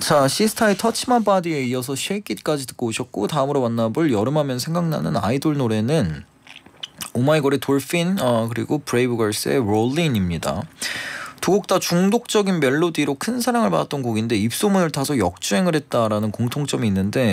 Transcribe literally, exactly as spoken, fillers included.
자, 시스타의 터치만 바디에 이어서 쉐이크 잇까지 듣고 오셨고, 다음으로 만나볼 여름하면 생각나는 아이돌 노래는 오마이걸의 돌핀 어, 그리고 브레이브걸스의 롤린입니다. 두 곡 다 중독적인 멜로디로 큰 사랑을 받았던 곡인데 입소문을 타서 역주행을 했다라는 공통점이 있는데